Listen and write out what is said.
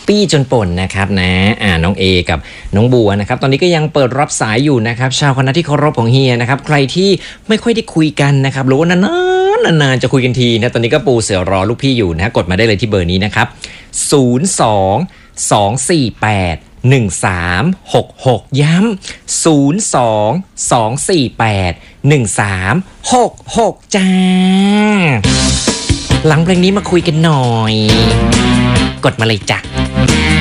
ปี้จนป่นนะครับนะน้องเอกับน้องบัวนะครับตอนนี้ก็ยังเปิดรับสายอยู่นะครับชาวคณะที่เคารพของเฮียนะครับใครที่ไม่ค่อยได้คุยกันนะครับหรือว่านานๆจะคุยกันทีนะตอนนี้ก็ปูเสือรอลูกพี่อยู่นะกดมาได้เลยที่เบอร์นี้นะครับ02-248-1366ย้ำ02-248-1366จ้าหลังเพลงนี้มาคุยกันหน่อยกดมาเลยจ้ะ